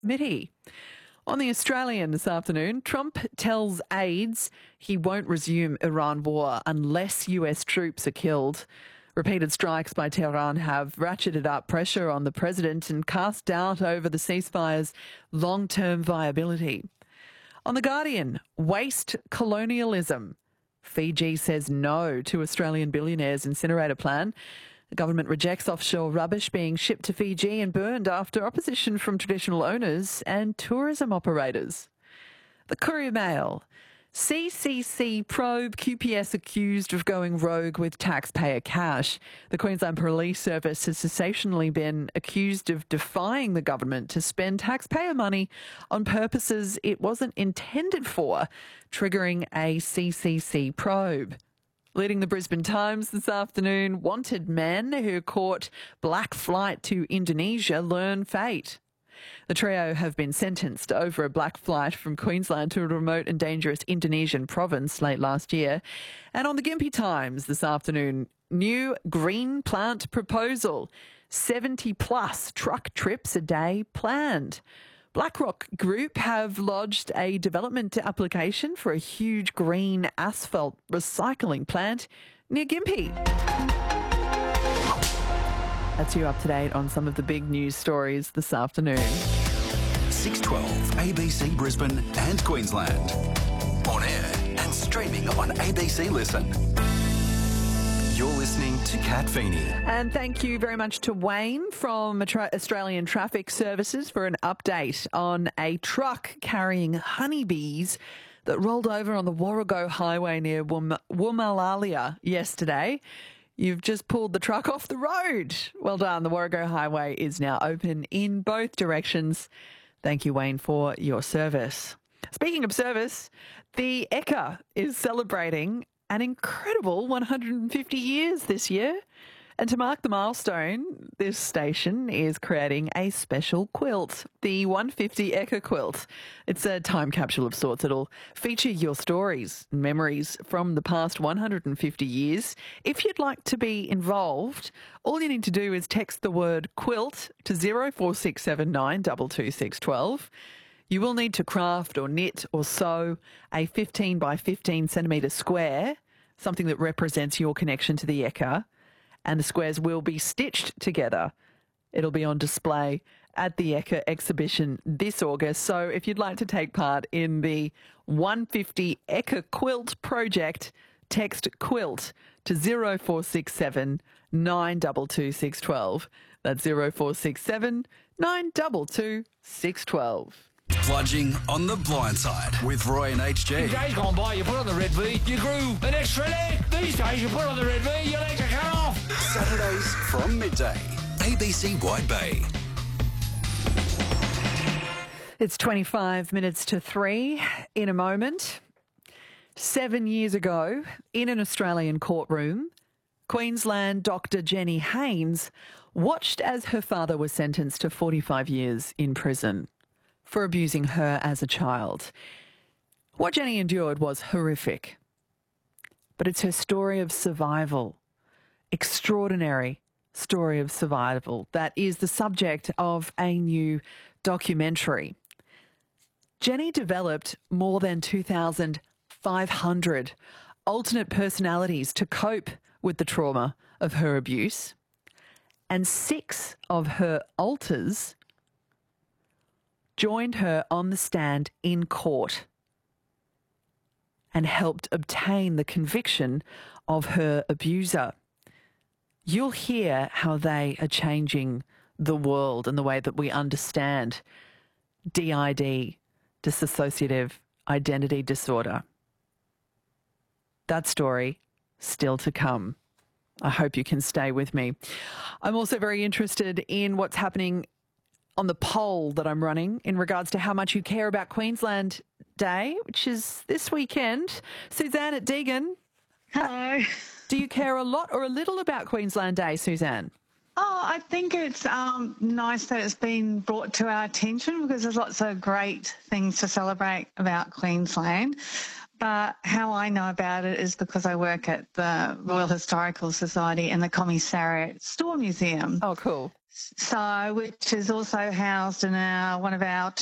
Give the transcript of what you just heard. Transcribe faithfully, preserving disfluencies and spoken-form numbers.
Committee. On The Australian this afternoon, Trump tells aides he won't resume Iran war unless U S troops are killed. Repeated strikes by Tehran have ratcheted up pressure on the president and cast doubt over the ceasefire's long-term viability. On The Guardian, waste colonialism. Fiji says no to Australian billionaire's incinerator plan. The government rejects offshore rubbish being shipped to Fiji and burned after opposition from traditional owners and tourism operators. The Courier Mail. C C C probe Q P S accused of going rogue with taxpayer cash. The Queensland Police Service has sensationally been accused of defying the government to spend taxpayer money on purposes it wasn't intended for, triggering a C C C probe. Leading the Brisbane Times this afternoon, wanted men who caught black flight to Indonesia learn fate. The trio have been sentenced over a black flight from Queensland to a remote and dangerous Indonesian province late last year. And on the Gympie Times this afternoon, new green plant proposal. seventy plus truck trips a day planned. BlackRock Group have lodged a development application for a huge green asphalt recycling plant near Gympie. That's you up to date on some of the big news stories this afternoon. six twelve A B C Brisbane and Queensland. On air and streaming on A B C Listen. You're listening to Kat Feeney. And thank you very much to Wayne from Australian Traffic Services for an update on a truck carrying honeybees that rolled over on the Warrego Highway near Wum- Wumalalia yesterday. You've just pulled the truck off the road. Well done. The Warrego Highway is now open in both directions. Thank you, Wayne, for your service. Speaking of service, the Ekka is celebrating an incredible one hundred fifty years this year. And to mark the milestone, this station is creating a special quilt, the one fifty Ekka quilt. It's a time capsule of sorts. It'll feature your stories and memories from the past one hundred fifty years. If you'd like to be involved, all you need to do is text the word quilt to zero four six seven nine two two six one two. You will need to craft or knit or sew a fifteen by fifteen centimetre square, something that represents your connection to the Ekka. And the squares will be stitched together. It'll be on display at the Ekka exhibition this August. So if you'd like to take part in the one fifty Ekka quilt project, text quilt to zero four six seven nine two two six one two. That's zero four six seven nine two two six one two. Plunging on the blind side with Roy and H G. In days gone by, you put on the red V, you grew an extra leg. These days, you put on the red V, your legs are cut off. Saturdays from midday. A B C Wide Bay. It's twenty-five minutes to three. In a moment, seven years ago, in an Australian courtroom, Queensland Doctor Jenny Haynes watched as her father was sentenced to forty-five years in prison for abusing her as a child. What Jenny endured was horrific, but it's her story of survival, extraordinary story of survival, that is the subject of a new documentary. Jenny developed more than two thousand five hundred alternate personalities to cope with the trauma of her abuse, and six of her alters joined her on the stand in court and helped obtain the conviction of her abuser. You'll hear how they are changing the world and the way that we understand D I D, dissociative identity disorder. That story still to come. I hope you can stay with me. I'm also very interested in what's happening on the poll that I'm running in regards to how much you care about Queensland Day, which is this weekend. Suzanne at Deagon. Hello. Do you care a lot or a little about Queensland Day, Suzanne? Oh, I think it's um, nice that it's been brought to our attention because there's lots of great things to celebrate about Queensland. But how I know about it is because I work at the Royal Historical Society and the Commissariat Store Museum. Oh, cool. So, which is also housed in our one of our